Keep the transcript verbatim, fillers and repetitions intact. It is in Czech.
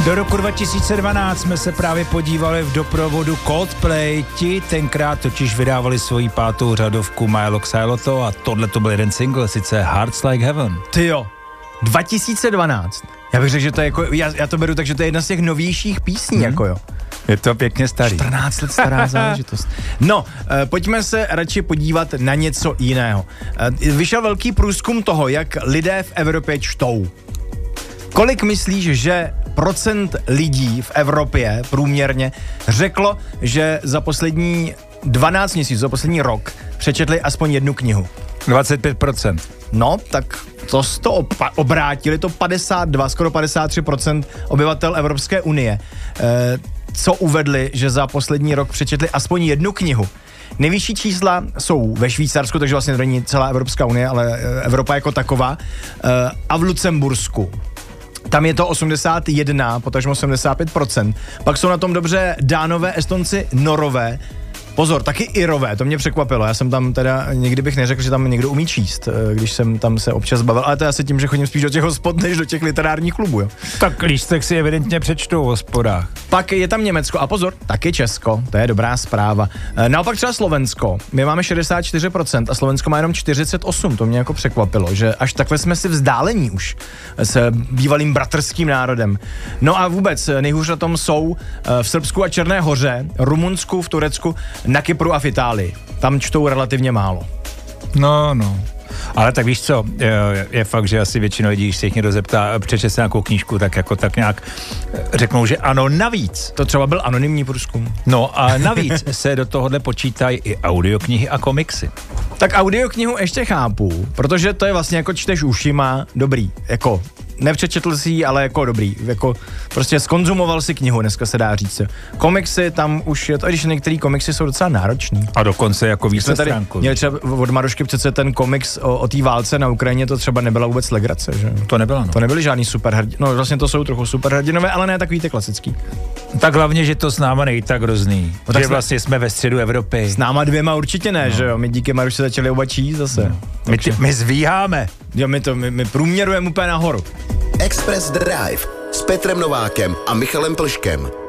Do roku dva tisíce dvanáct jsme se právě podívali v doprovodu Coldplay. Ti tenkrát totiž vydávali svoji pátou řadovku My Loxyloto a tohle to byl jeden single, sice Hearts Like Heaven. Ty jo, dva tisíce dvanáct. Já bych řekl, že to je jako, já, já to beru tak, že to je jedna z těch novějších písní, hmm. jako jo. Je to pěkně starý. čtrnáct let stará záležitost. No, e, pojďme se radši podívat na něco jiného. E, vyšel velký průzkum toho, jak lidé v Evropě čtou. Kolik myslíš, že procent lidí v Evropě průměrně řeklo, že za poslední dvanáct měsíců, za poslední rok přečetli aspoň jednu knihu? dvacet pět procent. No, tak to z toho opa- obrátili, to padesát dva, skoro padesát tři procent obyvatel Evropské unie, e, co uvedli, že za poslední rok přečetli aspoň jednu knihu. Nejvyšší čísla jsou ve Švýcarsku, takže vlastně to není celá Evropská unie, ale Evropa jako taková, e, a v Lucembursku. Tam je to osmdesát jedna, potažmo osmdesát pět procent. Pak jsou na tom dobře Dánové, Estonci, Norové. Pozor, taky Irové, to mě překvapilo. Já jsem tam teda, nikdy bych neřekl, že tam někdo umí číst, když jsem tam se občas bavil, ale to je asi tím, že chodím spíš do těch hospod, než do těch literárních klubů, jo. Tak lístek si evidentně přečtou v hospodách. Pak je tam Německo a pozor, taky Česko, to je dobrá zpráva. Naopak třeba Slovensko, my máme šedesát čtyři procent a Slovensko má jenom čtyřicet osm procent, to mě jako překvapilo, že až takhle jsme si vzdálení už s bývalým bratrským národem. No a vůbec nejhůř na tom jsou v Srbsku a Černé Hoře, Rumunsku, v Turecku, na Kypru a v Itálii. Tam čtou relativně málo. No, no. Ale tak víš co, je, je fakt, že asi většinou lidí, když se jich někdo zeptá, přečte si nějakou knížku, tak jako tak nějak řeknou, že ano, navíc. To třeba byl anonymní průzkum. No a navíc se do tohohle počítají i audioknihy a komiksy. Tak audioknihu ještě chápu, protože to je vlastně jako čteš ušima, dobrý, jako nepřečetl si ji, ale jako dobrý, jako prostě skonzumoval si knihu, dneska se dá říct. Komiksy, tam už je to, když některé komiksy jsou docela náročný. A dokonce jako více stránku. Měli třeba od Marušky přece ten komiks o, o té válce na Ukrajině, to třeba nebyla vůbec legrace, že? To nebylo, no. To nebyly žádný superhrdinové, no vlastně to jsou trochu superhrdinové, ale ne takový ty klasický. Tak hlavně, že to s náma nejde tak hrozný, no, tak že jsme, vlastně jsme ve středu Evropy. S náma dvěma určitě ne, no. Že jo, my díky Marušce začali oba číst zase. No. My, ty, my zvíháme. Jo, my to, my, my průměrujeme úplně nahoru. Express Drive s Petrem Novákem a Michalem Plškem.